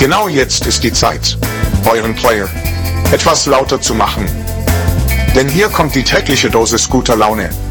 Genau jetzt ist die Zeit, euren Player etwas lauter zu machen. Denn hier kommt die tägliche Dosis guter Laune.